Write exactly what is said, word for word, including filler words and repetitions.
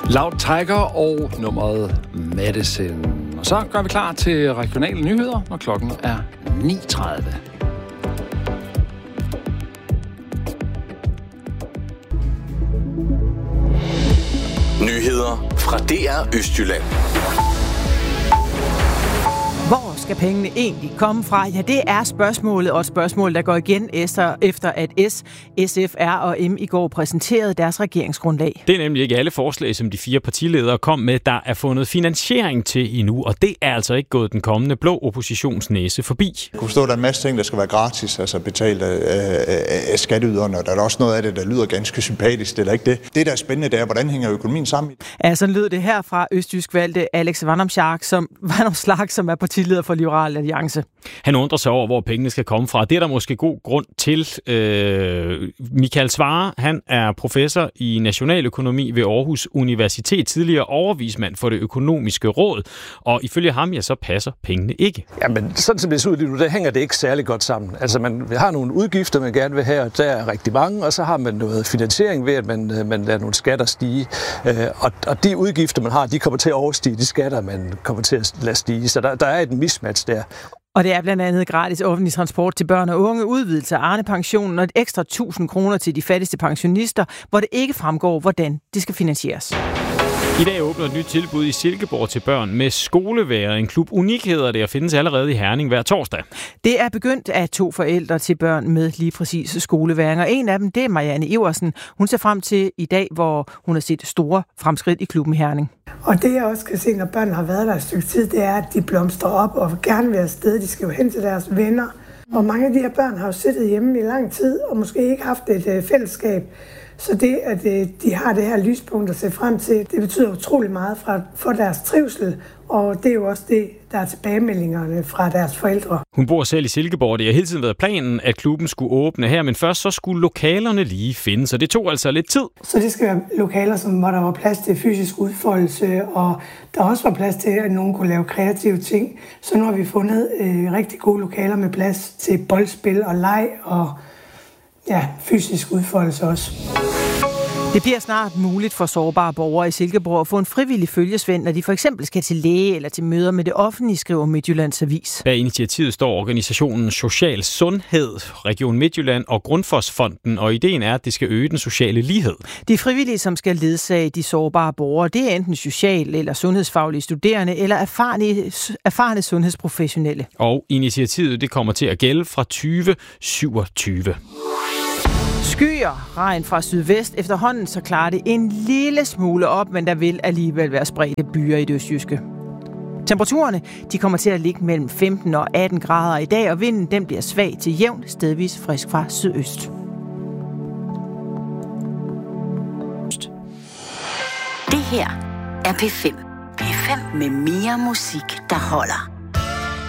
Loud Tiger og nummeret Medicine. Og så gør vi klar til regionale nyheder, når klokken er ni tredive. Nyheder fra D R Østjylland. Hvor skal pengene egentlig komme fra? Ja, det er spørgsmålet, og et spørgsmål, der går igen efter, at S, S F, R og M i går præsenterede deres regeringsgrundlag. Det er nemlig ikke alle forslag, som de fire partiledere kom med, der er fundet finansiering til endnu, og det er altså ikke gået den kommende blå oppositionsnæse forbi. Jeg kunne forstå, at der er en masse ting, der skal være gratis, altså betalt af, af, af skatteyderne, og der er også noget af det, der lyder ganske sympatisk, eller ikke det. Det, der er spændende, det er, hvordan hænger økonomien sammen? Ja, sådan lød det her fra østjysk valgte Alex Vanopslagh, som, Vanopslagh, som er partileder for Liberal Alliance. Han undrer sig over, hvor pengene skal komme fra. Det er der måske god grund til. Øh, Michael Svarer, han er professor i nationaløkonomi ved Aarhus Universitet, tidligere overvismand for det økonomiske råd, og ifølge ham, ja, så passer pengene ikke. Jamen, sådan som det ser ud lige nu, der hænger det ikke særlig godt sammen. Altså, man har nogle udgifter, man gerne vil have, og der er rigtig mange, og så har man noget finansiering ved, at man, man lader nogle skatter stige. Øh, og, og de udgifter, man har, de kommer til at overstige de skatter, man kommer til at lade stige. Så der, der er et mismatch der. Og det er blandt andet gratis offentlig transport til børn og unge, udvidelse af Arne-pensionen og et ekstra tusind kroner til de fattigste pensionister, hvor det ikke fremgår, hvordan det skal finansieres. I dag åbner et nyt tilbud i Silkeborg til børn med skoleværer. En klub Unik hedder det, og findes allerede i Herning hver torsdag. Det er begyndt af to forældre til børn med lige præcis skoleværing, og en af dem, det er Marianne Iversen. Hun ser frem til i dag, hvor hun har set store fremskridt i klubben i Herning. Og det jeg også kan se, når børn har været der et stykke tid, det er, at de blomstrer op og gerne vil afsted. De skal jo hen til deres venner. Og mange af de her børn har jo siddet hjemme i lang tid og måske ikke haft et øh, fællesskab. Så det, at øh, de har det her lyspunkt at se frem til, det betyder utrolig meget fra, for deres trivsel. Og det er jo også det, der er tilbagemeldingerne fra deres forældre. Hun bor selv i Silkeborg. Det har hele tiden været planen, at klubben skulle åbne her, men først så skulle lokalerne lige findes, og det tog altså lidt tid. Så det skal være lokaler, som, hvor der var plads til fysisk udfoldelse, og der også var plads til, at nogen kunne lave kreative ting. Så nu har vi fundet øh, rigtig gode lokaler med plads til boldspil og leg og ja, fysisk udfoldelse også. Det bliver snart muligt for sårbare borgere i Silkeborg at få en frivillig følgesvend, når de for eksempel skal til læge eller til møder med det offentlige, skriver Midtjyllands Avis. Bag initiativet står organisationen Social Sundhed, Region Midtjylland og Grundfosfonden, og ideen er, at det skal øge den sociale lighed. De frivillige, som skal ledsage de sårbare borgere, det er enten social- eller sundhedsfaglige studerende eller erfarne, erfarne sundhedsprofessionelle. Og initiativet det kommer til at gælde fra tyve syvogtyve. Skyer, regn fra sydvest. Efterhånden så klarer det en lille smule op, men der vil alligevel være spredte byer i det østjyske. Temperaturerne de kommer til at ligge mellem femten og atten grader i dag, og vinden den bliver svag til jævn, stedvis frisk fra sydøst. Det her er P fem. P fem med mere musik, der holder.